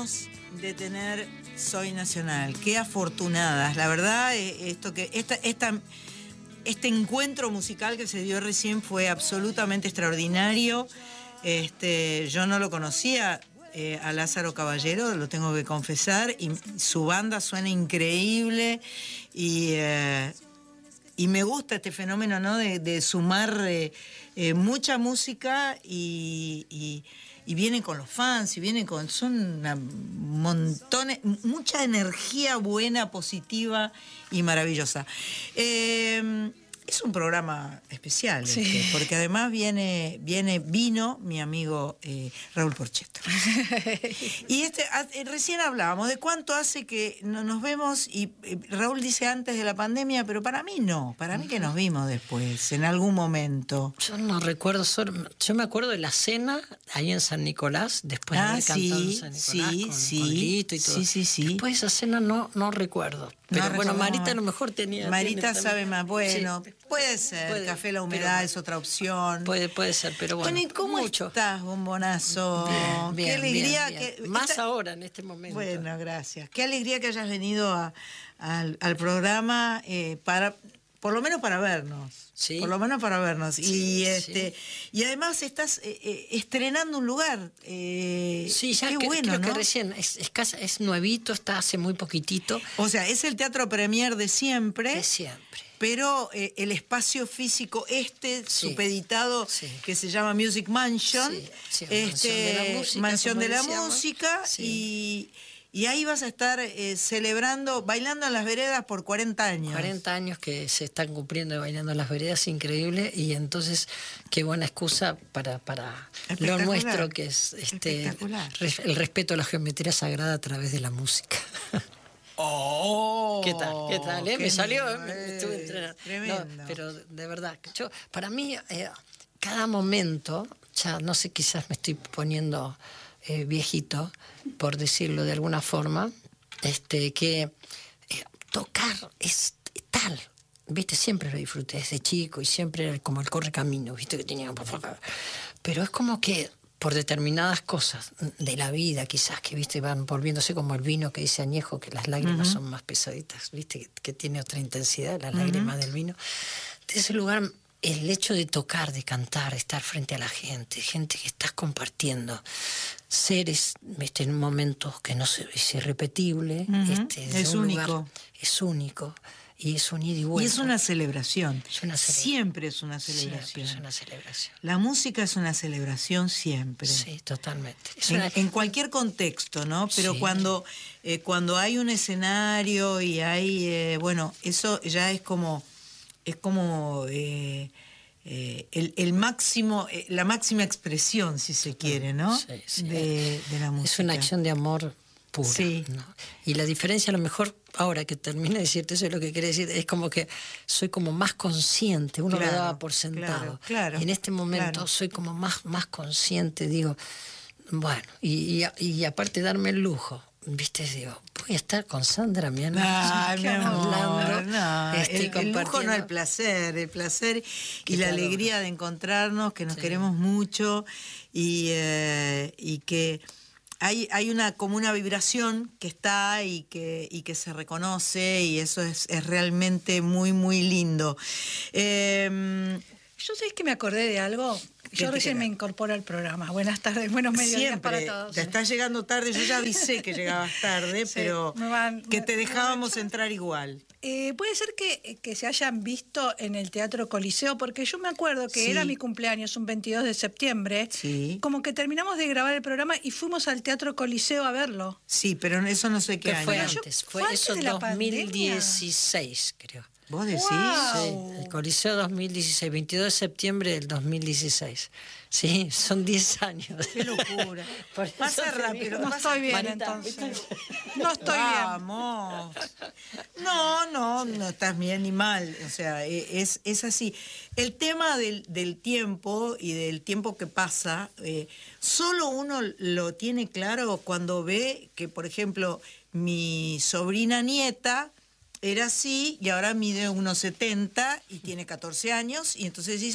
años de tener Soy Nacional. Qué afortunadas. La verdad, este encuentro musical que se dio recién fue absolutamente extraordinario. Yo no lo conocía a Lázaro Caballero, lo tengo que confesar, y su banda suena increíble y me gusta este fenómeno, ¿no? de sumar mucha música y vienen con los fans, y vienen con... Son montones, mucha energía buena, positiva y maravillosa. Es un programa especial, sí. Porque además vino mi amigo Raúl Porchetto. Y recién hablábamos de cuánto hace que no nos vemos, y Raúl dice antes de la pandemia, pero para mí no, para mí que nos vimos después, en algún momento. Yo no recuerdo, yo me acuerdo de la cena ahí en San Nicolás, después de haber cantado en San Nicolás con Lito y todo. Sí. Después de esa cena no recuerdo. Pero bueno, Marita a lo mejor tenía... Marita sabe más, bueno, sí, puede ser, Café La Humedad es otra opción. Puede ser, pero bueno. Bueno, ¿y cómo estás, bombonazo? Bien, qué alegría. bien. Más ahora, en este momento. Bueno, gracias. Qué alegría que hayas venido al programa por lo menos para vernos. Sí. Por lo menos para vernos. Sí, y además estás estrenando un lugar. Sí, ya qué creo bueno, ¿no? que recién es nuevito, está hace muy poquitito. O sea, es el Teatro Premier de siempre. De siempre. Pero el espacio físico supeditado, que se llama Music Mansion, Mansión de la Música, y ahí vas a estar celebrando, bailando en las veredas por 40 años. 40 años que se están cumpliendo de Bailando en las Veredas, increíble, y entonces qué buena excusa para lo nuestro, que es el respeto a la geometría sagrada a través de la música. Oh, ¿Qué tal? Me salió, me estuve entrenando. Tremendo. No, pero de verdad, para mí, cada momento, ya no sé, quizás me estoy poniendo viejito, por decirlo de alguna forma, que tocar es tal, viste, siempre lo disfruté desde chico y siempre era como el correcamino, viste, que tenía, pero es como que por determinadas cosas de la vida, quizás, que viste, van volviéndose como el vino que dice añejo, que las lágrimas son más pesaditas, viste, que tiene otra intensidad, las lágrimas del vino. De ese lugar, el hecho de tocar, de cantar, de estar frente a la gente que estás compartiendo, seres, viste, en momentos que no es irrepetible, es único. Es único. Y es un ida y vuelta. Y es una celebración. Siempre es una celebración. Siempre es una celebración. La música es una celebración siempre. Sí, totalmente. En cualquier contexto, ¿no? Pero cuando hay un escenario y hay... eso ya es como el máximo, la máxima expresión, si se quiere, ¿no? Sí. De la música. Es una acción de amor pura. Sí. ¿no? Y la diferencia, a lo mejor, ahora que termine de decirte eso, es lo que quiere decir, es como que soy como más consciente, uno lo daba por sentado. Claro, y en este momento soy como más consciente, digo, bueno, y aparte de darme el lujo, viste, digo, voy a estar con Sandra, mi amor, el lujo no, el placer y la alegría de encontrarnos, que nos queremos mucho y que hay como una vibración que está y que se reconoce, y eso es realmente muy, muy lindo. Yo sé que me acordé de algo. Yo recién me incorporo al programa. Buenas tardes, buenos mediodías para todos. Te estás llegando tarde, yo ya avisé que llegabas tarde, pero que te dejábamos entrar igual. Puede ser que se hayan visto en el Teatro Coliseo, porque yo me acuerdo que era mi cumpleaños, un 22 de septiembre, como que terminamos de grabar el programa y fuimos al Teatro Coliseo a verlo. Sí, pero eso no sé qué año. Fue antes, fue eso en 2016, creo. ¿Vos decís? Wow. Sí, el Coliseo 2016, 22 de septiembre del 2016. Sí, son 10 años. ¡Qué locura! Pasa rápido. No estoy bien, Marita, entonces. No estoy bien. Vamos. No estás bien ni mal. O sea, es así. El tema del tiempo y del tiempo que pasa, solo uno lo tiene claro cuando ve que, por ejemplo, mi sobrina nieta era así y ahora mide 1,70 y tiene 14 años, y entonces dices,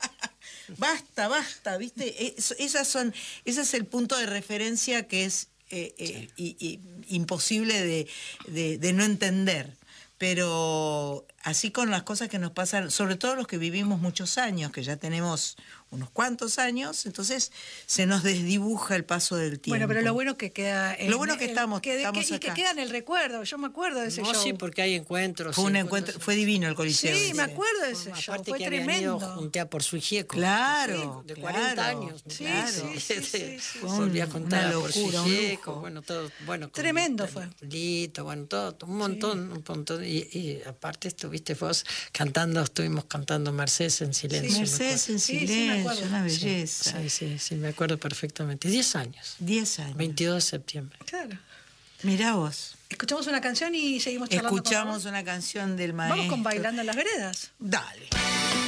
basta, ¿viste? Ese es el punto de referencia que es imposible de no entender. Pero así con las cosas que nos pasan, sobre todo los que vivimos muchos años, que ya tenemos unos cuantos años, entonces se nos desdibuja el paso del tiempo. Bueno, pero lo bueno que queda... Lo bueno que estamos y que acá. queda en el recuerdo. Yo me acuerdo de ese show. Sí, porque hay encuentros. Fue un encuentro, fue divino el Coliseo. Sí, me acuerdo de ese show. Aparte Fue que tremendo. habían ido juntea por su hijieco. Claro, de 40 años. Sí, claro. sí. Volví a contar una por su locura, un hijieco. lujo. Bueno, todo, bueno, Tremendo fue. Lito, bueno, todo, un montón. Y aparte estuviste vos estuvimos cantando Mercedes en silencio. Mercedes en Sí, me silencio, acuerdo. una belleza. Sí, me acuerdo perfectamente. 10 años. 10 años. 22 de septiembre. Claro. Mirá vos. Escuchamos una canción y seguimos charlando. Escuchamos una canción del maestro. Vamos con Bailando en las Veredas. Dale.